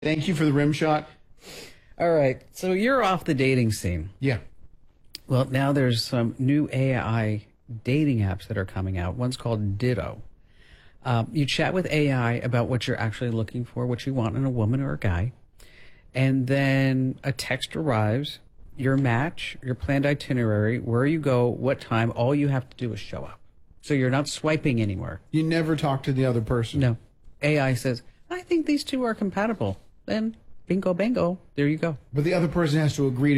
Thank you for the rim shot. All right. So you're off the dating scene. Yeah. Well, now there's some new AI dating apps that are coming out. One's called Ditto. You chat with AI about what you're actually looking for, what you want in a woman or a guy. And then a text arrives, your match, your planned itinerary, where you go, what time. All you have to do is show up. So you're not swiping anymore. You never talk to the other person. No. AI says, I think these two are compatible. Then bingo, bango. There you go. But the other person has to agree to